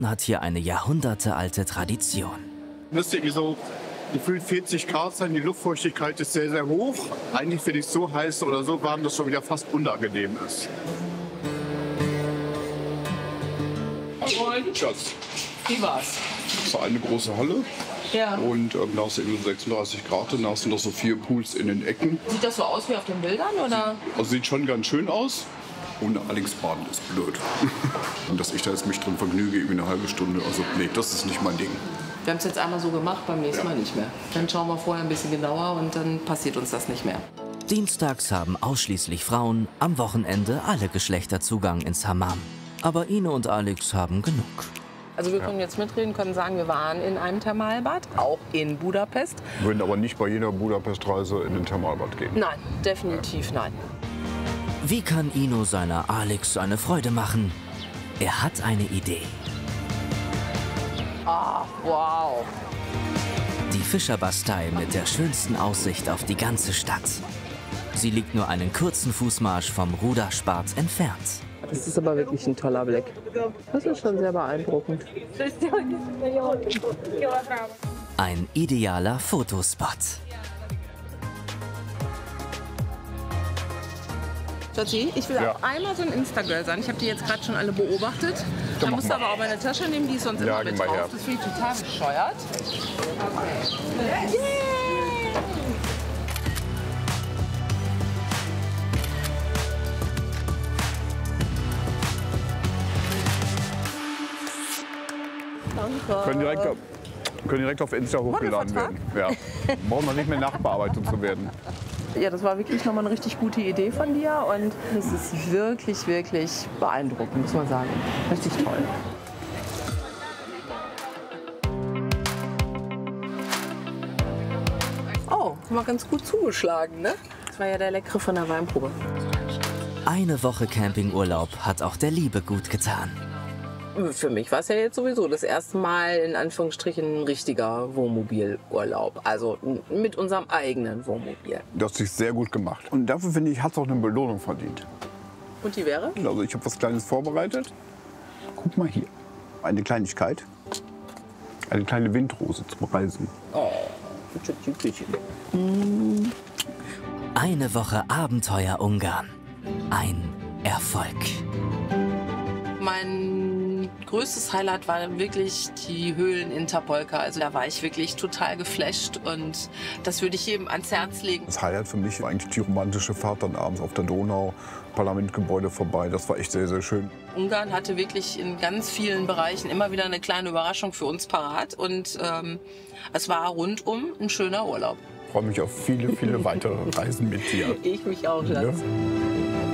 hat hier eine jahrhundertealte Tradition. Müsste irgendwie so gefühlt 40 Grad sein, die Luftfeuchtigkeit ist sehr, sehr hoch. Eigentlich finde ich es so heiß oder so warm, dass es schon wieder fast unangenehm ist. Schatz. Wie war's? Das war eine große Halle. Ja. Und da hast du eben 36 Grad und da hast du noch so 4 Pools in den Ecken. Sieht das so aus wie auf den Bildern, oder? Also sieht schon ganz schön aus. Und allerdings baden ist blöd. Und dass ich da jetzt mich drin vergnüge, irgendwie eine halbe Stunde, also nee, das ist nicht mein Ding. Wir haben es jetzt einmal so gemacht, beim nächsten Mal nicht mehr. Dann schauen wir vorher ein bisschen genauer und dann passiert uns das nicht mehr. Dienstags haben ausschließlich Frauen, am Wochenende alle Geschlechter Zugang ins Hammam. Aber Ine und Alex haben genug. Also wir können jetzt mitreden, können sagen, wir waren in einem Thermalbad, auch in Budapest. Würden aber nicht bei jeder Budapest-Reise in den Thermalbad gehen. Nein, definitiv nein. Wie kann Ino seiner Alex eine Freude machen? Er hat eine Idee. Ah, wow. Die Fischerbastei mit der schönsten Aussicht auf die ganze Stadt. Sie liegt nur einen kurzen Fußmarsch vom Ruderspart entfernt. Das ist aber wirklich ein toller Blick. Das ist schon sehr beeindruckend. Ein idealer Fotospot. Schatzi, ich will auch einmal so ein Instagirl sein. Ich habe die jetzt gerade schon alle beobachtet. Da musst du aber auch meine Tasche nehmen, die ist sonst immer mit drauf. Das finde ich total bescheuert. Danke. Können direkt auf Insta hochgeladen werden. Ja. Brauchen wir nicht mehr nachbearbeitet zu werden. Ja, das war wirklich nochmal eine richtig gute Idee von dir und es ist wirklich, wirklich beeindruckend, muss man sagen. Richtig toll. Oh, mal ganz gut zugeschlagen, ne? Das war ja der Leckere von der Weinprobe. Eine Woche Campingurlaub hat auch der Liebe gut getan. Für mich war es ja jetzt sowieso das erste Mal in Anführungsstrichen ein richtiger Wohnmobilurlaub. Also mit unserem eigenen Wohnmobil. Du hast dich sehr gut gemacht. Und dafür, finde ich, hat es auch eine Belohnung verdient. Und die wäre? Also ich habe was Kleines vorbereitet. Guck mal hier. Eine Kleinigkeit. Eine kleine Windrose zum Reisen. Oh, ein Tütchen. Eine Woche Abenteuer Ungarn. Ein Erfolg. Mein größtes Highlight war wirklich die Höhlen in Tapolca. Also da war ich wirklich total geflasht und das würde ich jedem ans Herz legen. Das Highlight für mich war eigentlich die romantische Fahrt dann abends auf der Donau, Parlamentgebäude vorbei. Das war echt sehr, sehr schön. Ungarn hatte wirklich in ganz vielen Bereichen immer wieder eine kleine Überraschung für uns parat und es war rundum ein schöner Urlaub. Ich freue mich auf viele, viele weitere Reisen mit dir. Ich mich auch, Schatz. Ja.